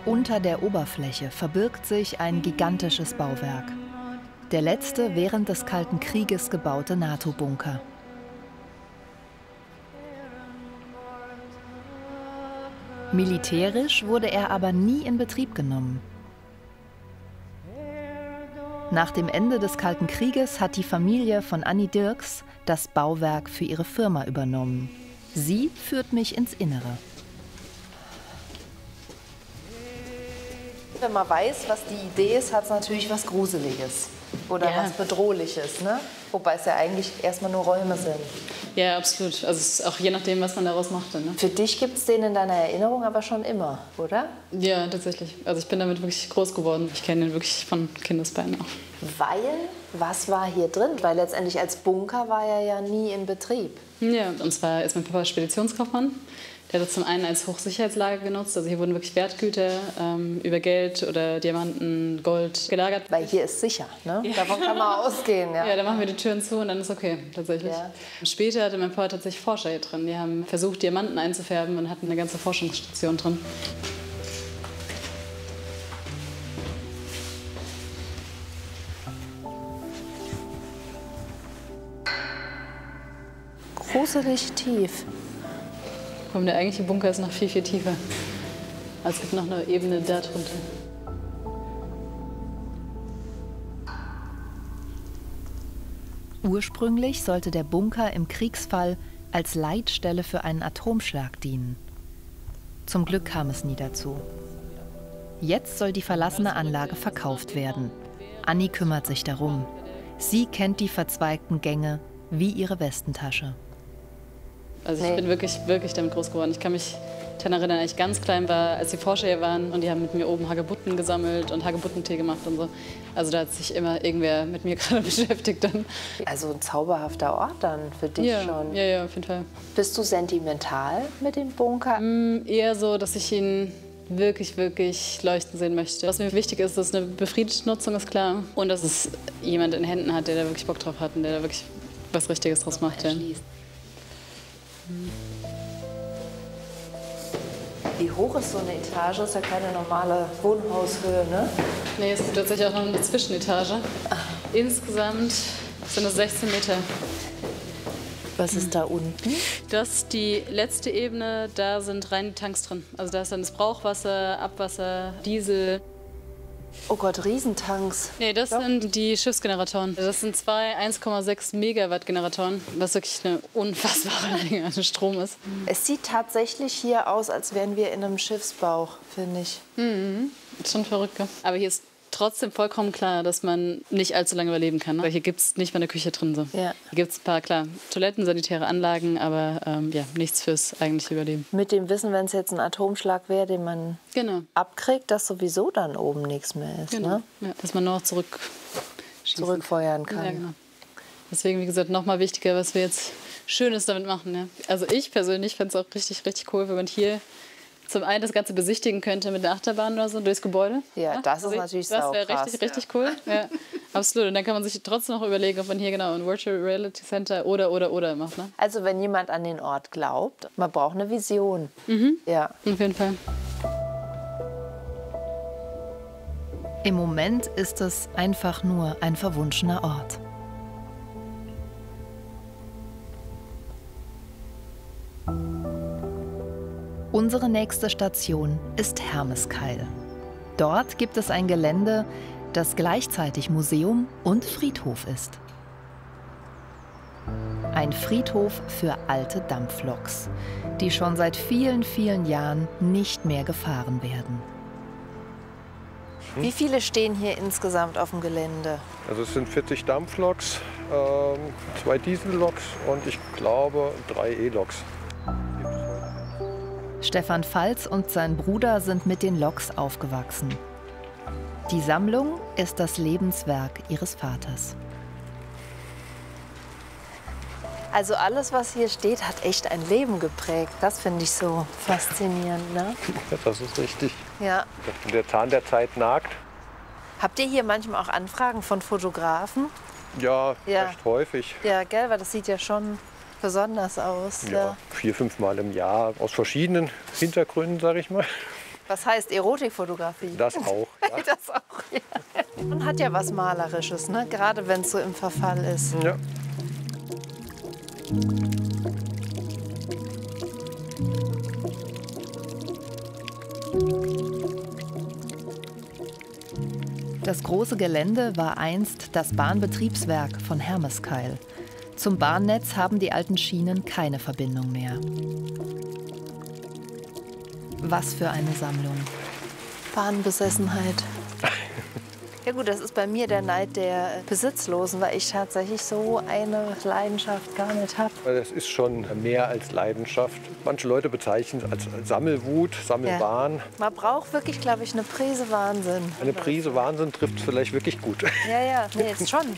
Unter der Oberfläche verbirgt sich ein gigantisches Bauwerk. Der letzte während des Kalten Krieges gebaute NATO-Bunker. Militärisch wurde er aber nie in Betrieb genommen. Nach dem Ende des Kalten Krieges hat die Familie von Annie Dirks das Bauwerk für ihre Firma übernommen. Sie führt mich ins Innere. Wenn man weiß, was die Idee ist, hat es natürlich was Gruseliges oder was Bedrohliches, ne? Wobei es ja eigentlich erstmal nur Räume sind. Ja, absolut. Also es ist auch je nachdem, was man daraus macht. Ne? Für dich gibt es den in deiner Erinnerung aber schon immer, oder? Ja, tatsächlich. Also ich bin damit wirklich groß geworden. Ich kenne den wirklich von Kindesbeinen auch. Weil, was war hier drin? Weil letztendlich als Bunker war er ja nie in Betrieb. Ja, und zwar ist mein Papa Speditionskaufmann. Der hat das zum einen als Hochsicherheitslager genutzt. Also hier wurden wirklich Wertgüter über Geld oder Diamanten, Gold gelagert. Weil hier ist sicher, ne? Ja. Davon kann man ausgehen. Ja. Ja, da machen wir die Türen zu und dann ist okay, tatsächlich. Ja. Später hatte mein Papa tatsächlich Forscher hier drin. Die haben versucht, Diamanten einzufärben und hatten eine ganze Forschungsstation drin. Gruselig tief. Der eigentliche Bunker ist noch viel, viel tiefer. Also es gibt noch eine Ebene da drunter. Ursprünglich sollte der Bunker im Kriegsfall als Leitstelle für einen Atomschlag dienen. Zum Glück kam es nie dazu. Jetzt soll die verlassene Anlage verkauft werden. Annie kümmert sich darum. Sie kennt die verzweigten Gänge wie ihre Westentasche. Also ich bin wirklich, wirklich damit groß geworden. Ich kann mich daran erinnern, als ich ganz klein war, als die Forscher hier waren und die haben mit mir oben Hagebutten gesammelt und Hagebuttentee gemacht und so. Also da hat sich immer irgendwer mit mir gerade beschäftigt dann. Also ein zauberhafter Ort dann für dich schon. Ja, auf jeden Fall. Bist du sentimental mit dem Bunker? Eher so, dass ich ihn wirklich, wirklich leuchten sehen möchte. Was mir wichtig ist, dass eine befriedete Nutzung ist, klar. Und dass es jemand in Händen hat, der da wirklich Bock drauf hat und der da wirklich was Richtiges draus macht. Ja. Wie hoch ist so eine Etage? Ist ja keine normale Wohnhaushöhe, ne? Nee, es gibt tatsächlich auch noch eine Zwischenetage. Insgesamt sind es 16 Meter. Was ist da unten? Das ist die letzte Ebene, da sind rein die Tanks drin. Also da ist dann das Brauchwasser, Abwasser, Diesel. Oh Gott, Riesentanks. Nee, das sind die Schiffsgeneratoren. Das sind zwei 1,6 Megawatt Generatoren, was wirklich eine unfassbare Menge an Strom ist. Es sieht tatsächlich hier aus, als wären wir in einem Schiffsbauch, finde ich. Ist schon verrückt, gell? Aber hier ist trotzdem vollkommen klar, dass man nicht allzu lange überleben kann. Weil hier gibt es nicht mal eine Küche drin. So. Ja. Hier gibt es ein paar, klar, Toiletten, sanitäre Anlagen, aber nichts fürs eigentliche Überleben. Mit dem Wissen, wenn es jetzt ein Atomschlag wäre, den man abkriegt, dass sowieso dann oben nichts mehr ist. Genau. Ne? Ja, dass man nur noch zurückfeuern kann. Ja, genau. Deswegen, wie gesagt, noch mal wichtiger, was wir jetzt Schönes damit machen. Ja. Also ich persönlich fände es auch richtig, richtig cool, wenn man hier zum einen das Ganze besichtigen könnte mit der Achterbahn oder so durchs Gebäude. Ja, das ist natürlich Das wäre richtig, richtig cool. Ja, absolut. Und dann kann man sich trotzdem noch überlegen, ob man hier genau ein Virtual Reality Center oder macht. Ne? Also wenn jemand an den Ort glaubt, man braucht eine Vision. Ja. Auf jeden Fall. Im Moment ist es einfach nur ein verwunschener Ort. Unsere nächste Station ist Hermeskeil. Dort gibt es ein Gelände, das gleichzeitig Museum und Friedhof ist. Ein Friedhof für alte Dampfloks, die schon seit vielen, vielen Jahren nicht mehr gefahren werden. Wie viele stehen hier insgesamt auf dem Gelände? Also es sind 40 Dampfloks, 2 Dieselloks und ich glaube 3 E-Loks. Stefan Falz und sein Bruder sind mit den Loks aufgewachsen. Die Sammlung ist das Lebenswerk ihres Vaters. Also alles, was hier steht, hat echt ein Leben geprägt. Das finde ich so faszinierend, ne? Ja, das ist richtig. Ja. Der Zahn der Zeit nagt. Habt ihr hier manchmal auch Anfragen von Fotografen? Ja, recht häufig. Ja, gell, weil das sieht ja schon besonders aus. Ja, 4-5 Mal im Jahr aus verschiedenen Hintergründen, sage ich mal. Was heißt Erotikfotografie? Das auch. Ja. Das auch, ja. Man hat ja was Malerisches, ne? Gerade wenn es so im Verfall ist. Ja. Das große Gelände war einst das Bahnbetriebswerk von Hermeskeil. Zum Bahnnetz haben die alten Schienen keine Verbindung mehr. Was für eine Sammlung. Bahnbesessenheit. Ja gut, das ist bei mir der Neid der Besitzlosen, weil ich tatsächlich so eine Leidenschaft gar nicht habe. Das ist schon mehr als Leidenschaft. Manche Leute bezeichnen es als Sammelwut, Sammelwahn. Ja. Man braucht wirklich, glaube ich, eine Prise Wahnsinn. Eine Prise Wahnsinn trifft es vielleicht wirklich gut. Ja, ja, nee, jetzt schon.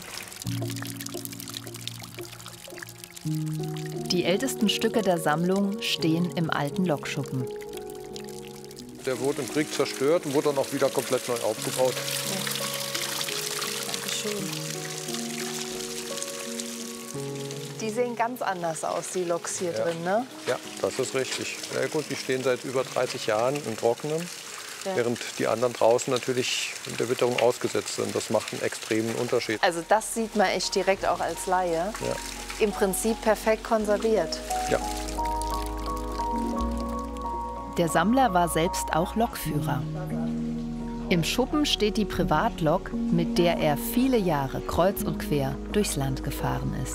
Die ältesten Stücke der Sammlung stehen im alten Lokschuppen. Der wurde im Krieg zerstört und wurde dann auch wieder komplett neu aufgebaut. Ja. Dankeschön. Die sehen ganz anders aus, die Loks hier drin, ne? Ja, das ist richtig. Ja, gut, die stehen seit über 30 Jahren im Trockenen, während die anderen draußen natürlich in der Witterung ausgesetzt sind. Das macht einen extremen Unterschied. Also das sieht man echt direkt auch als Laie. Ja. Im Prinzip perfekt konserviert. Ja. Der Sammler war selbst auch Lokführer. Im Schuppen steht die Privatlok, mit der er viele Jahre kreuz und quer durchs Land gefahren ist.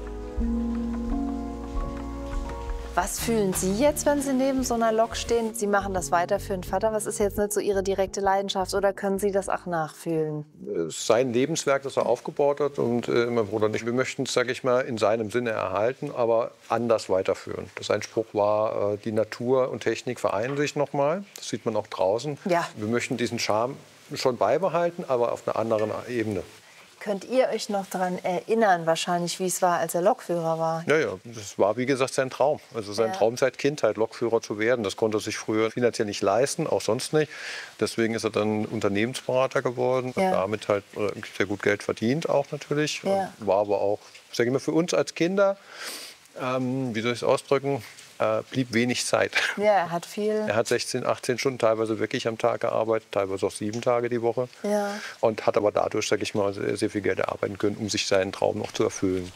Was fühlen Sie jetzt, wenn Sie neben so einer Lok stehen? Sie machen das weiter für den Vater. Was ist jetzt nicht so Ihre direkte Leidenschaft oder können Sie das auch nachfühlen? Es ist sein Lebenswerk, das er aufgebaut hat. Und mein Bruder und ich, wir möchten es, sage ich mal, in seinem Sinne erhalten, aber anders weiterführen. Sein Spruch war, die Natur und Technik vereinen sich noch mal. Das sieht man auch draußen. Ja. Wir möchten diesen Charme schon beibehalten, aber auf einer anderen Ebene. Könnt ihr euch noch daran erinnern, wahrscheinlich, wie es war, als er Lokführer war? Ja, ja, das war, wie gesagt, sein Traum. Also sein Traum seit Kindheit, Lokführer zu werden. Das konnte er sich früher finanziell nicht leisten, auch sonst nicht. Deswegen ist er dann Unternehmensberater geworden. Hat damit halt sehr gut Geld verdient auch natürlich. Ja. War aber auch, sage ich mal, für uns als Kinder, wie soll ich es ausdrücken, blieb wenig Zeit. Ja, er hat viel. Er hat 16, 18 Stunden teilweise wirklich am Tag gearbeitet, teilweise auch 7 Tage die Woche. Ja. Und hat aber dadurch, sage ich mal, sehr viel Geld erarbeiten können, um sich seinen Traum noch zu erfüllen.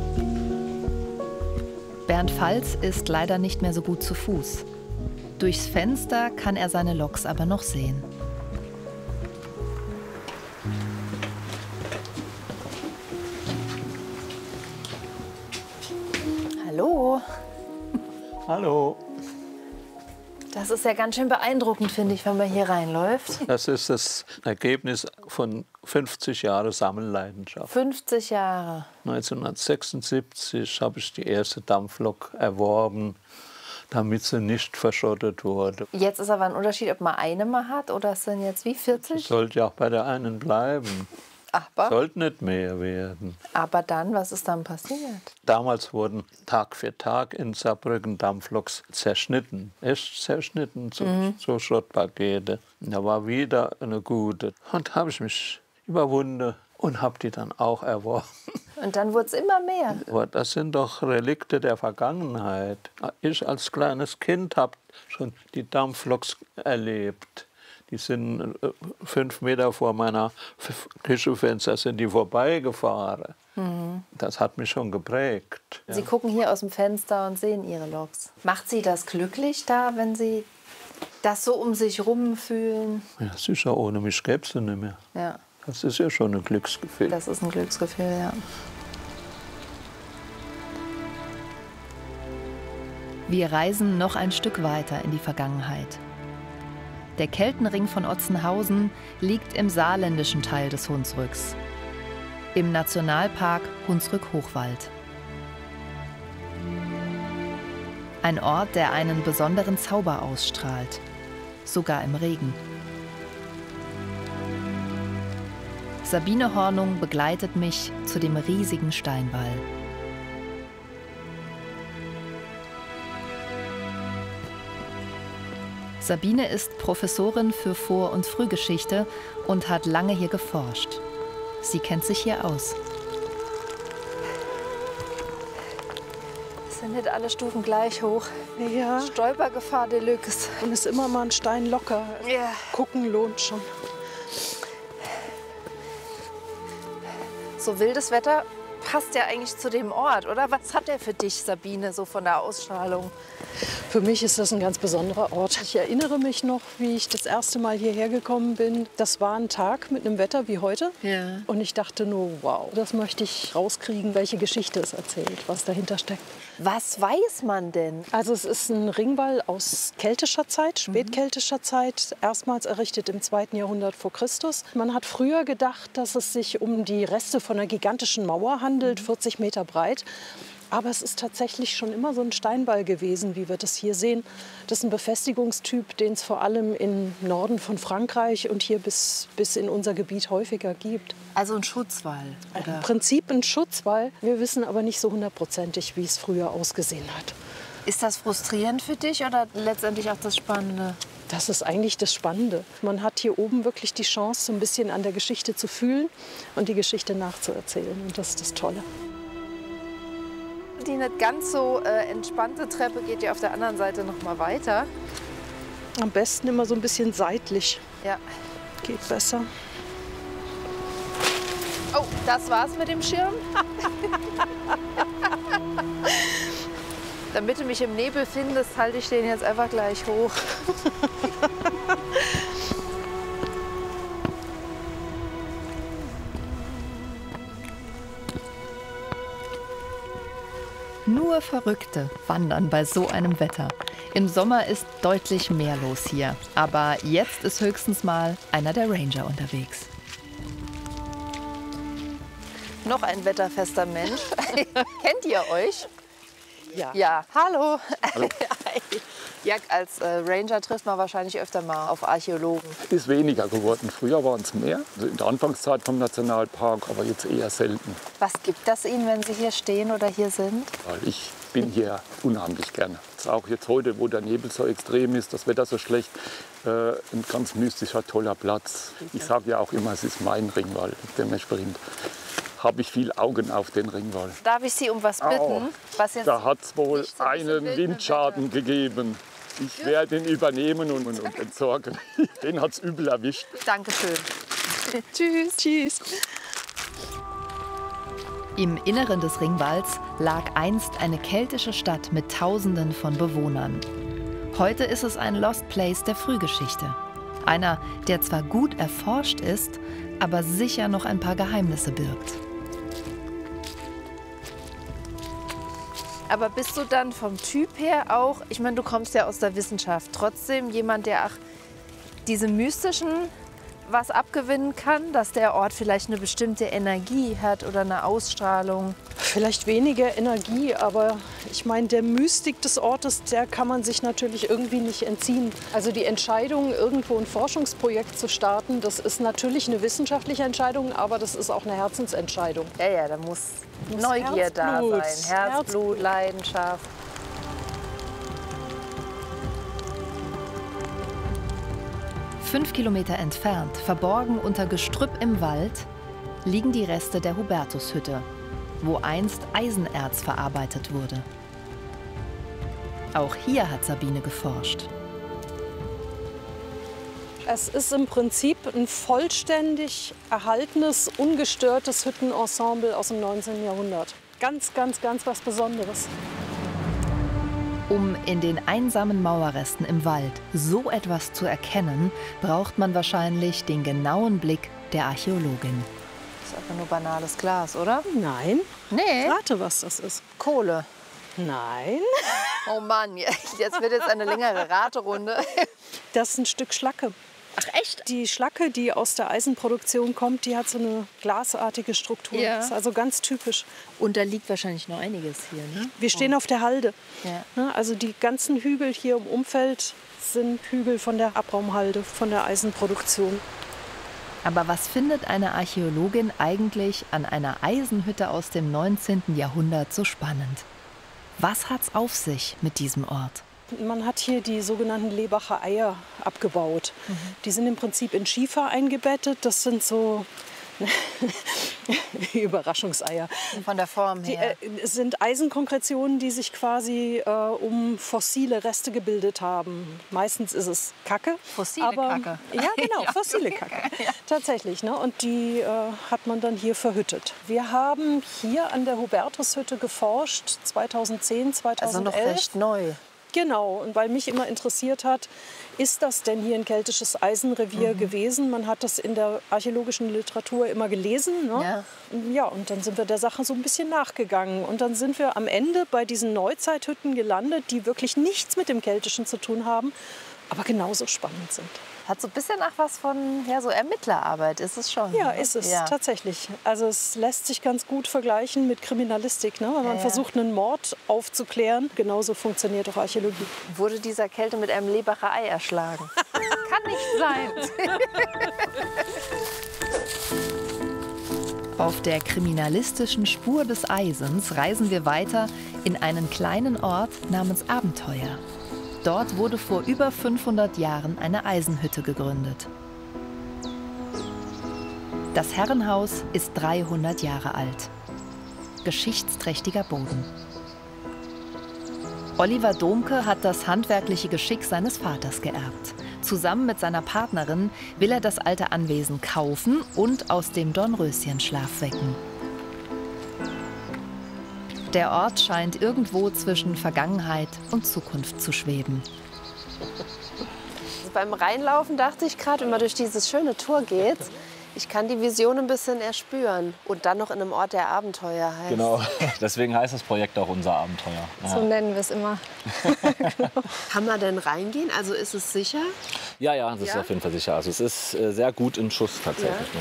Bernd Falz ist leider nicht mehr so gut zu Fuß. Durchs Fenster kann er seine Loks aber noch sehen. Hallo. Hallo. Das ist ja ganz schön beeindruckend, finde ich, wenn man hier reinläuft. Das ist das Ergebnis von 50 Jahren Sammelleidenschaft. 50 Jahre. 1976 habe ich die erste Dampflok erworben, damit sie nicht verschrottet wurde. Jetzt ist aber ein Unterschied, ob man eine mal hat oder es sind jetzt wie 40? Sollte ja auch bei der einen bleiben. Aber? Sollte nicht mehr werden. Aber dann, was ist dann passiert? Damals wurden Tag für Tag in Saarbrücken Dampfloks zerschnitten. Echt zerschnitten zu Schrottpakete. Da war wieder eine gute. Und da habe ich mich überwunden und habe die dann auch erworben. Und dann wurde es immer mehr. Aber das sind doch Relikte der Vergangenheit. Ich als kleines Kind habe schon die Dampfloks erlebt. Die sind 5 Meter vor meiner Küchenfenster sind die vorbeigefahren. Das hat mich schon geprägt. Sie gucken hier aus dem Fenster und sehen Ihre Loks. Macht Sie das glücklich da, wenn Sie das so um sich rum fühlen? Ja, sicher, ohne mich gäbe es sie nicht mehr. Ja. Das ist ja schon ein Glücksgefühl. Das ist ein Glücksgefühl, ja. Wir reisen noch ein Stück weiter in die Vergangenheit. Der Keltenring von Otzenhausen liegt im saarländischen Teil des Hunsrücks, im Nationalpark Hunsrück-Hochwald. Ein Ort, der einen besonderen Zauber ausstrahlt, sogar im Regen. Sabine Hornung begleitet mich zu dem riesigen Steinwall. Sabine ist Professorin für Vor- und Frühgeschichte und hat lange hier geforscht. Sie kennt sich hier aus. Das sind nicht alle Stufen gleich hoch. Ja. Stolpergefahr Deluxe. Und ist immer mal ein Stein locker. Ja. Gucken lohnt schon. So wildes Wetter passt ja eigentlich zu dem Ort, oder? Was hat der für dich, Sabine, so von der Ausstrahlung? Für mich ist das ein ganz besonderer Ort. Ich erinnere mich noch, wie ich das erste Mal hierher gekommen bin. Das war ein Tag mit einem Wetter wie heute. Ja. Und ich dachte nur, wow, das möchte ich rauskriegen, welche Geschichte es erzählt, was dahinter steckt. Was weiß man denn? Also es ist ein Ringwall aus keltischer Zeit, spätkeltischer Zeit, erstmals errichtet im 2. Jahrhundert vor Christus. Man hat früher gedacht, dass es sich um die Reste von einer gigantischen Mauer handelt, 40 Meter breit. Aber es ist tatsächlich schon immer so ein Steinwall gewesen, wie wir das hier sehen. Das ist ein Befestigungstyp, den es vor allem im Norden von Frankreich und hier bis in unser Gebiet häufiger gibt. Also ein Schutzwall? Oder? Im Prinzip ein Schutzwall. Wir wissen aber nicht so hundertprozentig, wie es früher ausgesehen hat. Ist das frustrierend für dich oder letztendlich auch das Spannende? Das ist eigentlich das Spannende. Man hat hier oben wirklich die Chance, so ein bisschen an der Geschichte zu fühlen und die Geschichte nachzuerzählen. Und das ist das Tolle. Die nicht ganz so entspannte Treppe geht ja auf der anderen Seite noch mal weiter. Am besten immer so ein bisschen seitlich. Ja. Geht besser. Oh, das war's mit dem Schirm. Damit du mich im Nebel findest, halte ich den jetzt einfach gleich hoch. Nur Verrückte wandern bei so einem Wetter. Im Sommer ist deutlich mehr los hier. Aber jetzt ist höchstens mal einer der Ranger unterwegs. Noch ein wetterfester Mensch. Kennt ihr euch? Ja. Ja, hallo. Hallo. Ja, als Ranger trifft man wahrscheinlich öfter mal auf Archäologen. Ist weniger geworden. Früher waren es mehr, also in der Anfangszeit vom Nationalpark, aber jetzt eher selten. Was gibt das Ihnen, wenn Sie hier stehen oder hier sind? Weil ich bin hier unheimlich gerne. Auch jetzt heute, wo der Nebel so extrem ist, das Wetter so schlecht, ein ganz mystischer, toller Platz. Ich sage ja auch immer, es ist mein Ringwall. Dementsprechend habe ich viel Augen auf den Ringwall. Darf ich Sie um was bitten? Was jetzt Da hat es wohl nicht so ein bisschen einen wild mit Windschaden gegeben. Ich werde ihn übernehmen und entsorgen. Den hat es übel erwischt. Dankeschön. Tschüss. Tschüss. Im Inneren des Ringwalls lag einst eine keltische Stadt mit Tausenden von Bewohnern. Heute ist es ein Lost Place der Frühgeschichte. Einer, der zwar gut erforscht ist, aber sicher noch ein paar Geheimnisse birgt. Aber bist du dann vom Typ her auch, ich meine, du kommst ja aus der Wissenschaft, trotzdem jemand, der diese mystischen was abgewinnen kann, dass der Ort vielleicht eine bestimmte Energie hat oder eine Ausstrahlung? Vielleicht weniger Energie, aber ich meine, der Mystik des Ortes, der kann man sich natürlich irgendwie nicht entziehen. Also die Entscheidung, irgendwo ein Forschungsprojekt zu starten, das ist natürlich eine wissenschaftliche Entscheidung, aber das ist auch eine Herzensentscheidung. Ja, da muss Neugier da Herzblut. sein. Herzblut, Leidenschaft. Fünf Kilometer entfernt, verborgen unter Gestrüpp im Wald, liegen die Reste der Hubertushütte, wo einst Eisenerz verarbeitet wurde. Auch hier hat Sabine geforscht. Es ist im Prinzip ein vollständig erhaltenes, ungestörtes Hüttenensemble aus dem 19. Jahrhundert. Ganz, ganz, ganz was Besonderes. Um in den einsamen Mauerresten im Wald so etwas zu erkennen, braucht man wahrscheinlich den genauen Blick der Archäologin. Das ist einfach nur banales Glas, oder? Nein. Nee. Rate, was das ist. Kohle. Nein. Oh Mann, jetzt wird eine längere Raterunde. Das ist ein Stück Schlacke. Ach echt? Die Schlacke, die aus der Eisenproduktion kommt, die hat so eine glasartige Struktur. Ja. Das ist also ganz typisch. Und da liegt wahrscheinlich noch einiges hier, ne? Wir stehen auf der Halde. Ja. Also die ganzen Hügel hier im Umfeld sind Hügel von der Abraumhalde, von der Eisenproduktion. Aber was findet eine Archäologin eigentlich an einer Eisenhütte aus dem 19. Jahrhundert so spannend? Was hat's auf sich mit diesem Ort? Man hat hier die sogenannten Lebacher Eier abgebaut. Die sind im Prinzip in Schiefer eingebettet. Das sind so Überraschungseier. Von der Form her. Es sind Eisenkonkretionen, die sich quasi um fossile Reste gebildet haben. Meistens ist es Kacke. Fossile Kacke. Ja, genau, fossile Kacke. Ja. Tatsächlich. Ne? Und die hat man dann hier verhüttet. Wir haben hier an der Hubertushütte geforscht, 2010, 2011. Also noch recht neu. Genau, und weil mich immer interessiert hat, ist das denn hier ein keltisches Eisenrevier gewesen? Man hat das in der archäologischen Literatur immer gelesen. Ne? Ja, und dann sind wir der Sache so ein bisschen nachgegangen. Und dann sind wir am Ende bei diesen Neuzeithütten gelandet, die wirklich nichts mit dem Keltischen zu tun haben, aber genauso spannend sind. Hat so ein bisschen nach was von so Ermittlerarbeit, ist es schon. Ja, ist es tatsächlich. Also es lässt sich ganz gut vergleichen mit Kriminalistik, ne? Wenn man versucht, einen Mord aufzuklären. Genauso funktioniert auch Archäologie. Wurde dieser Kelte mit einem Lebacher Ei erschlagen? Kann nicht sein. Auf der kriminalistischen Spur des Eisens reisen wir weiter in einen kleinen Ort namens Abenteuer. Dort wurde vor über 500 Jahren eine Eisenhütte gegründet. Das Herrenhaus ist 300 Jahre alt. Geschichtsträchtiger Boden. Oliver Domke hat das handwerkliche Geschick seines Vaters geerbt. Zusammen mit seiner Partnerin will er das alte Anwesen kaufen und aus dem Dornröschenschlaf wecken. Der Ort scheint irgendwo zwischen Vergangenheit und Zukunft zu schweben. Beim Reinlaufen dachte ich gerade, wenn man durch dieses schöne Tor geht, ich kann die Vision ein bisschen erspüren. Und dann noch in einem Ort, der Abenteuer heißt. Genau, deswegen heißt das Projekt auch unser Abenteuer. Ja. So nennen wir es immer. Kann man denn reingehen? Also ist es sicher? Ja, das ist auf jeden Fall sicher. Also es ist sehr gut in Schuss tatsächlich. Ja.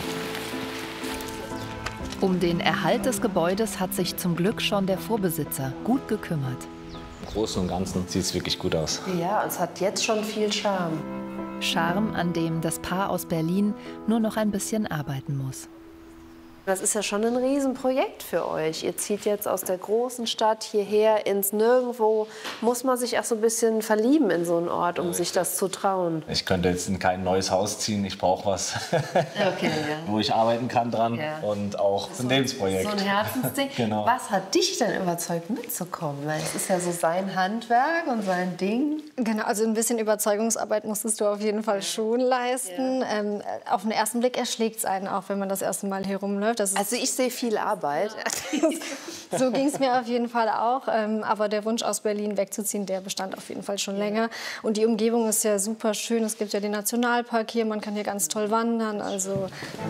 Um den Erhalt des Gebäudes hat sich zum Glück schon der Vorbesitzer gut gekümmert. Im Großen und Ganzen sieht es wirklich gut aus. Ja, es hat jetzt schon viel Charme. Charme, an dem das Paar aus Berlin nur noch ein bisschen arbeiten muss. Das ist ja schon ein Riesenprojekt für euch. Ihr zieht jetzt aus der großen Stadt hierher ins Nirgendwo. Muss man sich auch so ein bisschen verlieben in so einen Ort, um sich das zu trauen? Ich könnte jetzt in kein neues Haus ziehen. Ich brauche was, wo ich arbeiten kann dran. Ja. Und auch so ein Lebensprojekt. So ein Herzensding. Genau. Was hat dich denn überzeugt, mitzukommen? Weil es ist ja so sein Handwerk und sein Ding. Genau, also ein bisschen Überzeugungsarbeit musstest du auf jeden Fall schon leisten. Ja. Auf den ersten Blick erschlägt es einen auch, wenn man das erste Mal hier rumläuft. Also ich sehe viel Arbeit. So ging es mir auf jeden Fall auch. Aber der Wunsch, aus Berlin wegzuziehen, der bestand auf jeden Fall schon länger. Und die Umgebung ist ja super schön. Es gibt ja den Nationalpark hier, man kann hier ganz toll wandern. Also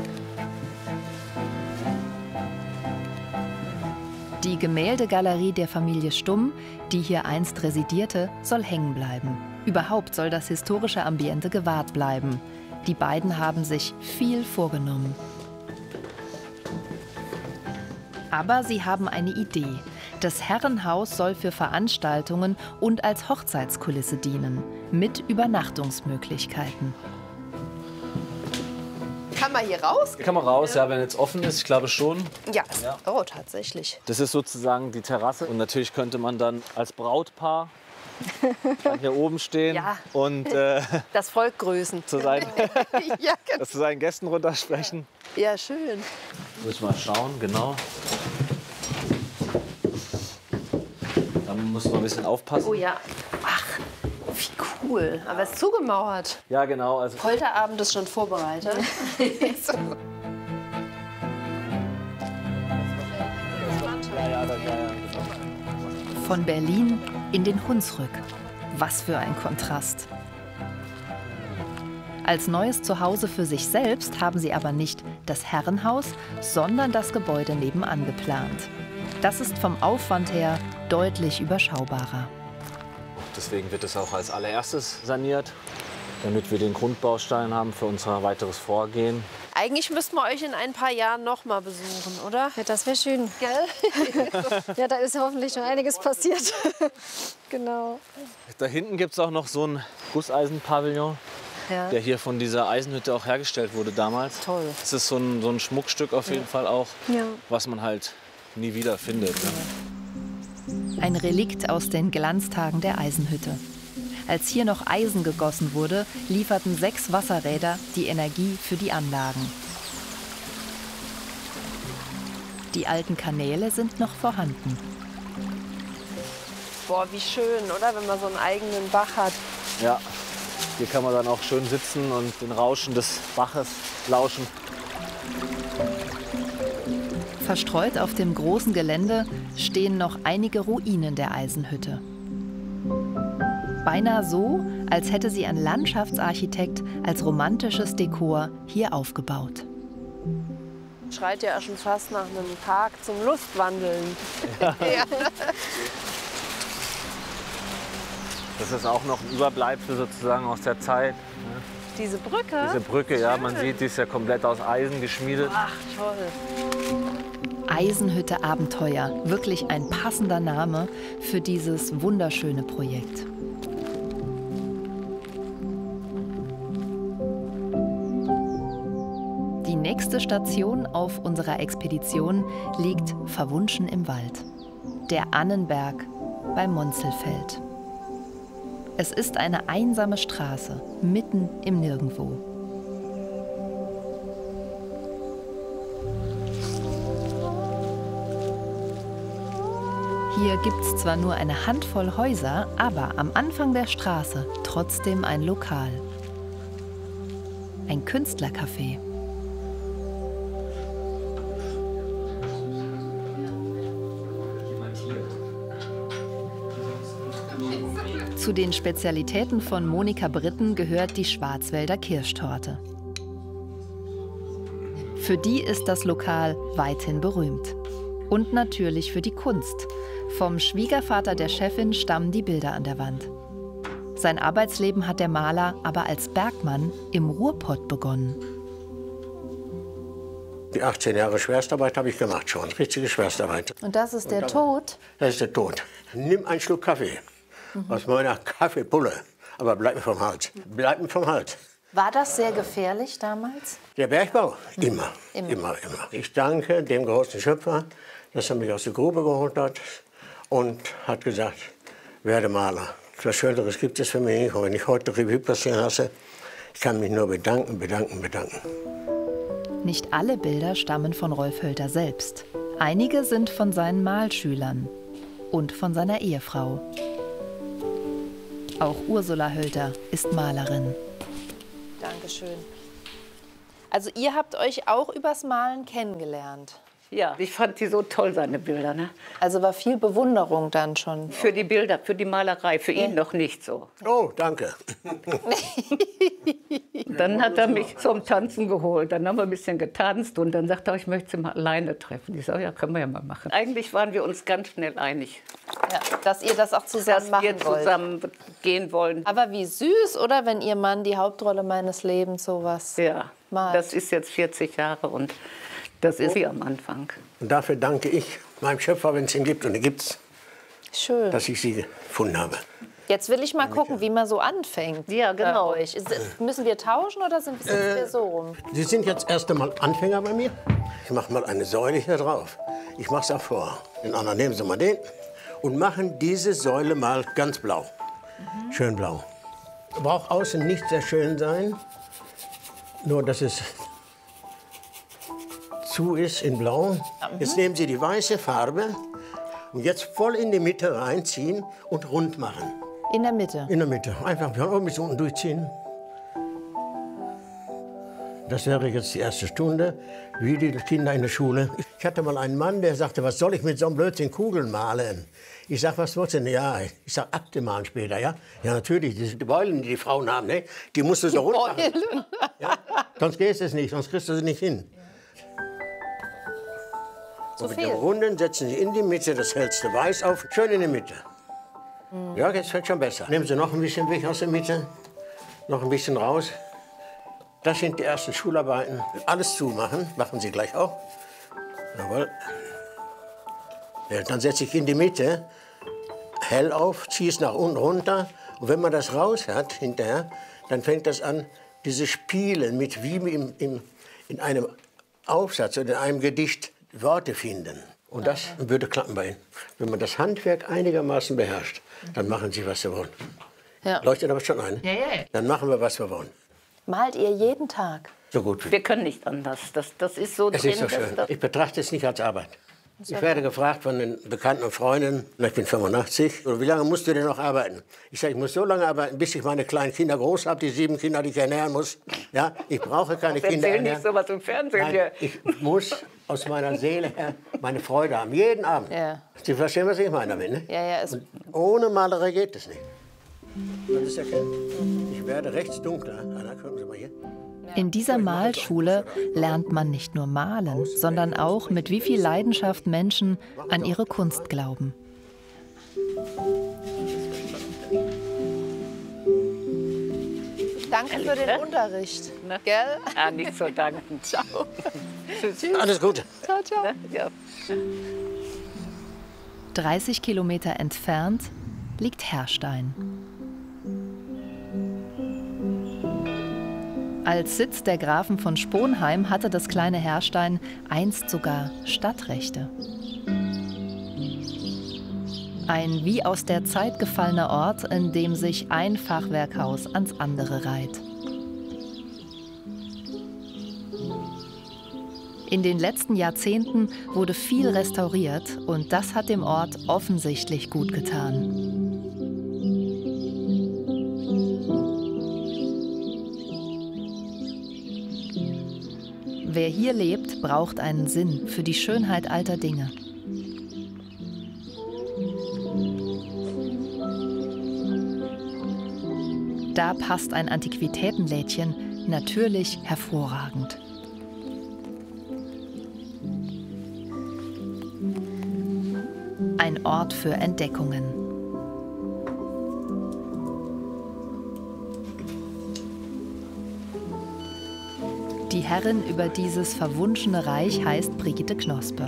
die Gemäldegalerie der Familie Stumm, die hier einst residierte, soll hängen bleiben. Überhaupt soll das historische Ambiente gewahrt bleiben. Die beiden haben sich viel vorgenommen. Aber sie haben eine Idee. Das Herrenhaus soll für Veranstaltungen und als Hochzeitskulisse dienen, mit Übernachtungsmöglichkeiten. Kann man hier raus? Kann man raus, ja, wenn es offen ist, ich glaube schon. Ja, oh, tatsächlich. Das ist sozusagen die Terrasse. Und natürlich könnte man dann als Brautpaar hier oben stehen und das Volk grüßen. Zu seinen Gästen runtersprechen. Ja, schön. Muss ich mal schauen, genau. Dann muss man ein bisschen aufpassen. Oh ja. Ach, wie cool. Aber es ist zugemauert. Ja, genau. Also Polterabend ist schon vorbereitet. Von Berlin in den Hunsrück. Was für ein Kontrast. Als neues Zuhause für sich selbst haben sie aber nicht das Herrenhaus, sondern das Gebäude nebenan geplant. Das ist vom Aufwand her deutlich überschaubarer. Deswegen wird es auch als allererstes saniert, damit wir den Grundbaustein haben für unser weiteres Vorgehen. Eigentlich müssten wir euch in ein paar Jahren noch mal besuchen, oder? Ja, das wäre schön. Gell? Ja, da ist hoffentlich schon einiges passiert. Genau. Da hinten gibt es auch noch so einen Gusseisenpavillon, der hier von dieser Eisenhütte auch hergestellt wurde damals. Toll. Das ist so ein Schmuckstück auf jeden Fall auch, was man halt nie wieder findet. Ne? Ein Relikt aus den Glanztagen der Eisenhütte. Als hier noch Eisen gegossen wurde, lieferten 6 Wasserräder die Energie für die Anlagen. Die alten Kanäle sind noch vorhanden. Boah, wie schön, oder? Wenn man so einen eigenen Bach hat. Ja, hier kann man dann auch schön sitzen und den Rauschen des Baches lauschen. Verstreut auf dem großen Gelände stehen noch einige Ruinen der Eisenhütte. Beinahe so, als hätte sie ein Landschaftsarchitekt als romantisches Dekor hier aufgebaut. Schreit ja schon fast nach einem Tag zum Lustwandeln. Ja. Das ist auch noch ein Überbleibsel sozusagen aus der Zeit. Diese Brücke? Diese Brücke, ja, man sieht, die ist ja komplett aus Eisen geschmiedet. Ach, toll. Eisenhütte Abenteuer, wirklich ein passender Name für dieses wunderschöne Projekt. Die nächste Station auf unserer Expedition liegt verwunschen im Wald. Der Annenberg bei Monzelfeld. Es ist eine einsame Straße, mitten im Nirgendwo. Hier gibt's zwar nur eine Handvoll Häuser, aber am Anfang der Straße trotzdem ein Lokal. Ein Künstlercafé. Zu den Spezialitäten von Monika Britten gehört die Schwarzwälder Kirschtorte. Für die ist das Lokal weithin berühmt. Und natürlich für die Kunst. Vom Schwiegervater der Chefin stammen die Bilder an der Wand. Sein Arbeitsleben hat der Maler aber als Bergmann im Ruhrpott begonnen. Die 18 Jahre Schwerstarbeit habe ich gemacht schon, richtige Schwerstarbeit. Und das ist der Tod? Das ist der Tod. Nimm einen Schluck Kaffee aus meiner Kaffeepulle, aber bleib mir vom Hals. Bleib mir vom Hals. War das sehr gefährlich damals? Der Bergbau? Immer. Ich danke dem großen Schöpfer, dass er mich aus der Grube geholt hat und hat gesagt, werde Maler. Was Schöneres gibt es für mich nicht. Und wenn ich heute Revue passieren lasse, ich kann mich nur bedanken. Nicht alle Bilder stammen von Rolf Hölter selbst. Einige sind von seinen Malschülern und von seiner Ehefrau. Auch Ursula Hölter ist Malerin. Dankeschön. Also ihr habt euch auch übers Malen kennengelernt? Ja, ich fand die so toll, seine Bilder. Ne? Also war viel Bewunderung dann schon? Für die Bilder, für die Malerei, für ihn noch nicht so. Oh, danke. Dann hat er mich zum Tanzen geholt. Dann haben wir ein bisschen getanzt und dann sagte er, ich möchte sie mal alleine treffen. Ich sage, ja, können wir ja mal machen. Eigentlich waren wir uns ganz schnell einig. Ja, dass ihr das auch zusammen machen wollt. Dass wir zusammen gehen wollen. Aber wie süß, oder? Wenn ihr Mann die Hauptrolle meines Lebens sowas malt. Das ist jetzt 40 Jahre und das ist wie am Anfang. Und dafür danke ich meinem Schöpfer, wenn es ihn gibt, und er gibt's, schön, dass ich sie gefunden habe. Jetzt will ich mal gucken, wie man so anfängt. Ja, genau. Müssen wir tauschen oder sind wir so rum? Sie sind jetzt erst einmal Anfänger bei mir. Ich mache mal eine Säule hier drauf. Ich mache es auch vor. Den anderen nehmen Sie mal den und machen diese Säule mal ganz blau. Schön blau. Braucht außen nicht sehr schön sein, nur dass es zu ist in Blau. Jetzt nehmen Sie die weiße Farbe und jetzt voll in die Mitte reinziehen und rund machen. In der Mitte? In der Mitte. Einfach von oben bis unten durchziehen. Das wäre jetzt die erste Stunde, wie die Kinder in der Schule. Ich hatte mal einen Mann, der sagte, was soll ich mit so einem Blödsinn Kugeln malen? Ich sag, was willst du denn? Ja, ich sag, Akte malen später, ja? Ja, natürlich, die Beulen, die Frauen haben, ne? Die musst du so rund machen. Ja? Sonst geht es nicht, sonst kriegst du sie nicht hin. Und mit dem Runden setzen Sie in die Mitte das hellste Weiß auf, schön in die Mitte. Ja, jetzt wird schon besser. Nehmen Sie noch ein bisschen weg aus der Mitte, noch ein bisschen raus. Das sind die ersten Schularbeiten. Alles zumachen, machen Sie gleich auch. Jawohl. Ja, dann setze ich in die Mitte, hell auf, ziehe es nach unten runter. Und wenn man das raus hat hinterher, dann fängt das an, dieses Spielen mit wie in einem Aufsatz oder in einem Gedicht Worte finden. Und das würde klappen bei Ihnen. Wenn man das Handwerk einigermaßen beherrscht, dann machen Sie, was Sie wollen. Ja. Leuchtet aber schon ein? Ja. Dann machen wir, was wir wollen. Malt ihr jeden Tag? So gut wie. Wir können nicht anders. Das ist so drin. Es ist so schön. Ich betrachte es nicht als Arbeit. Ich werde gefragt von den Bekannten und Freunden, ich bin 85, wie lange musst du denn noch arbeiten? Ich sage, ich muss so lange arbeiten, bis ich meine kleinen Kinder groß habe, die 7 Kinder, die ich ernähren muss. Ja, ich brauche keine Kinder ernähren. Nicht sowas im Fernsehen. Nein, ich muss aus meiner Seele her meine Freude haben, jeden Abend. Ja. Sie verstehen, was ich meine damit, ne? Ja, und ohne Malerei geht es nicht. Das ist erkennen. Ich werde rechts dunkler. Anna, gucken Sie mal hier. In dieser Malschule lernt man nicht nur malen, sondern auch, mit wie viel Leidenschaft Menschen an ihre Kunst glauben. Danke für den Unterricht. Gell? Ja, nicht zu danken. Ciao. Alles Gute. Ciao, ciao. Ja. 30 Kilometer entfernt liegt Herrstein. Als Sitz der Grafen von Sponheim hatte das kleine Herrstein einst sogar Stadtrechte. Ein wie aus der Zeit gefallener Ort, in dem sich ein Fachwerkhaus ans andere reiht. In den letzten Jahrzehnten wurde viel restauriert und das hat dem Ort offensichtlich gut getan. Wer hier lebt, braucht einen Sinn für die Schönheit alter Dinge. Da passt ein Antiquitätenlädchen natürlich hervorragend. Ein Ort für Entdeckungen. Die Herrin über dieses verwunschene Reich heißt Brigitte Knospe.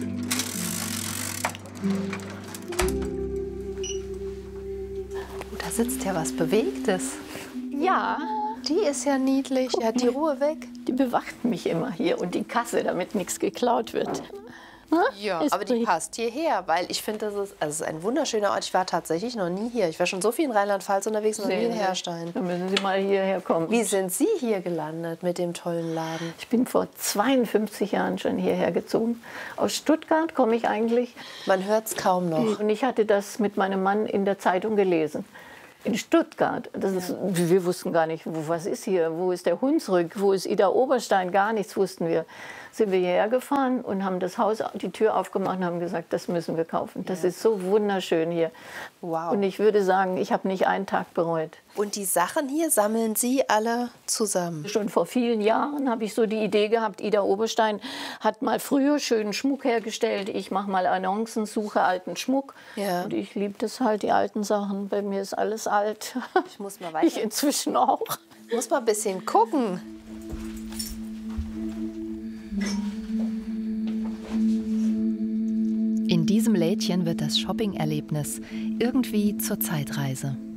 Da sitzt ja was Bewegtes. Ja. Die ist ja niedlich, die hat die Ruhe weg. Die bewacht mich immer hier und die Kasse, damit nichts geklaut wird. Ja, aber die passt hierher, weil ich finde, das ist ein wunderschöner Ort. Ich war tatsächlich noch nie hier. Ich war schon so viel in Rheinland-Pfalz unterwegs, noch nie in Herrstein. Dann müssen Sie mal hierher kommen. Wie sind Sie hier gelandet mit dem tollen Laden? Ich bin vor 52 Jahren schon hierher gezogen. Aus Stuttgart komme ich eigentlich. Man hört es kaum noch. Und ich hatte das mit meinem Mann in der Zeitung gelesen. In Stuttgart, wir wussten gar nicht, was ist hier, wo ist der Hunsrück, wo ist Ida Oberstein, gar nichts wussten wir. Sind wir hierher gefahren und haben das Haus, die Tür aufgemacht und haben gesagt, das müssen wir kaufen. Das ist so wunderschön hier. Wow. Und ich würde sagen, ich habe nicht einen Tag bereut. Und die Sachen hier sammeln Sie alle zusammen? Schon vor vielen Jahren habe ich so die Idee gehabt, Ida Oberstein hat mal früher schönen Schmuck hergestellt. Ich mache mal Annoncen, suche alten Schmuck. Ja. Und ich liebe das halt, die alten Sachen. Bei mir ist alles alt. Ich muss mal weiter. Ich inzwischen auch. Ich muss mal ein bisschen gucken. In diesem Lädchen wird das Shopping-Erlebnis irgendwie zur Zeitreise.